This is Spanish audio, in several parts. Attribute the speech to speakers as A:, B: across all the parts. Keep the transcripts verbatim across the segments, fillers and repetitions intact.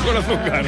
A: con azúcar.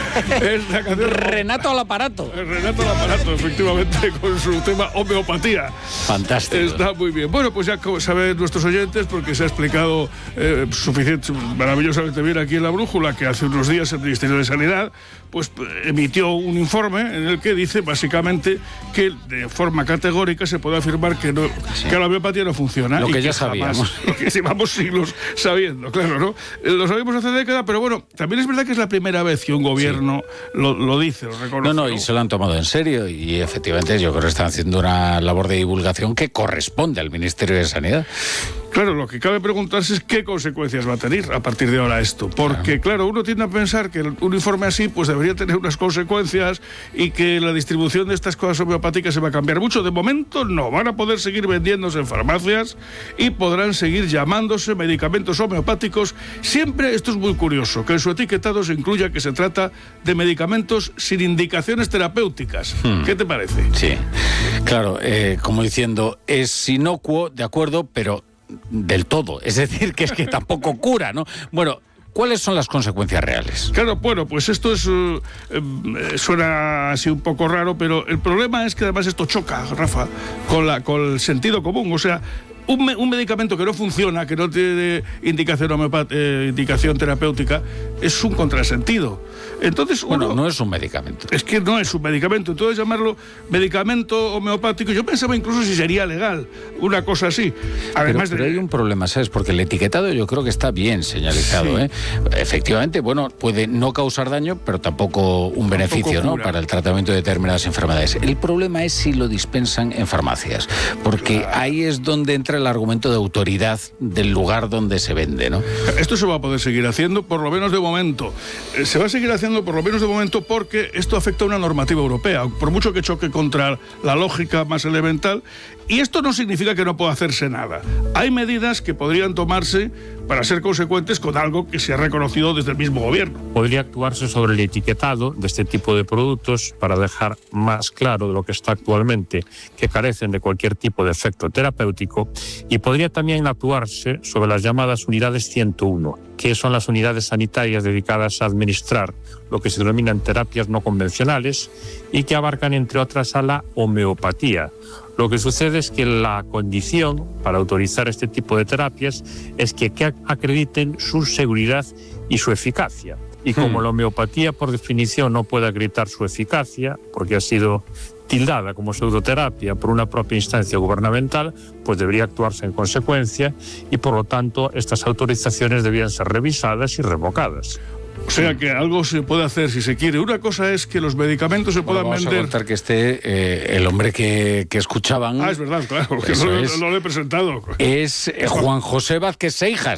A: Es la canción
B: Renato al aparato.
A: Renato al aparato, efectivamente, con su tema homeopatía.
B: Fantástico.
A: Está muy bien. Bueno, pues ya como saben nuestros oyentes, porque se ha explicado eh, suficiente, maravillosamente bien aquí en La Brújula, que hace unos días el Ministerio de Sanidad pues emitió un informe en el que dice básicamente que de forma categórica se puede afirmar que, no, sí. que la homeopatía no funciona.
B: Lo
A: y
B: que
A: que
B: ya
A: jamás,
B: sabíamos.
A: Lo que llevamos siglos sabiendo, claro, ¿no? Lo sabíamos hace décadas, pero bueno, también es verdad que es la primera vez que un gobierno sí. lo, lo dice, lo reconoce.
B: No, no, y se lo han tomado en serio y efectivamente yo creo que están haciendo una labor de divulgación que corresponde al Ministerio de Sanidad.
A: Claro, lo que cabe preguntarse es qué consecuencias va a tener a partir de ahora esto, porque claro, uno tiende a pensar que un informe así pues debería tener unas consecuencias y que la distribución de estas cosas homeopáticas se va a cambiar mucho. De momento no, van a poder seguir vendiéndose en farmacias y podrán seguir llamándose medicamentos homeopáticos, siempre, esto es muy curioso, que en su etiquetado se incluya que se trata de medicamentos sin indicaciones terapéuticas. Hmm. ¿Qué te parece?
B: Sí, claro, eh, como diciendo, es inocuo, de acuerdo, pero del todo, es decir, que es que tampoco cura, ¿no? Bueno, ¿cuáles son las consecuencias reales?
A: Claro, bueno, pues esto es uh, eh, suena así un poco raro, pero el problema es que además esto choca, Rafa, con, la, con el sentido común, o sea, Un, me, un medicamento que no funciona, que no tiene indicación, homeopat- eh, indicación terapéutica, es un contrasentido. Entonces,
B: bueno,
A: uno,
B: no es un medicamento.
A: Es que no es un medicamento. Entonces, llamarlo medicamento homeopático, yo pensaba incluso si sería legal, una cosa así. Además
B: pero, pero
A: de...
B: hay un problema, ¿sabes? Porque el etiquetado yo creo que está bien señalizado, sí. ¿eh? Efectivamente, bueno, puede no causar daño, pero tampoco un beneficio, ¿no? Para el tratamiento de determinadas enfermedades. El problema es si lo dispensan en farmacias, porque claro. ahí es donde entra el argumento de autoridad del lugar donde se vende, ¿no?
A: Esto se va a poder seguir haciendo, por lo menos de momento. Se va a seguir haciendo por lo menos de momento porque esto afecta a una normativa europea, por mucho que choque contra la lógica más elemental. Y esto no significa que no pueda hacerse nada. Hay medidas que podrían tomarse para ser consecuentes con algo que se ha reconocido desde el mismo gobierno.
C: Podría actuarse sobre el etiquetado de este tipo de productos para dejar más claro de lo que está actualmente, que carecen de cualquier tipo de efecto terapéutico, y podría también actuarse sobre las llamadas unidades ciento uno, que son las unidades sanitarias dedicadas a administrar lo que se denominan terapias no convencionales y que abarcan, entre otras, a la homeopatía. Lo que sucede es que la condición para autorizar este tipo de terapias es que, que acrediten su seguridad y su eficacia. Y como hmm. la homeopatía, por definición, no puede acreditar su eficacia, porque ha sido tildada como pseudoterapia por una propia instancia gubernamental, pues debería actuarse en consecuencia y, por lo tanto, estas autorizaciones debían ser revisadas y revocadas.
A: O sea que algo se puede hacer si se quiere. Una cosa es que los medicamentos se puedan
B: bueno, vamos
A: vender.
B: Vamos a contar que este, eh, el hombre que, que escuchaban...
A: Ah, es verdad, claro, que no,
B: es,
A: no lo he presentado.
B: Es Juan José Vázquez Seijas.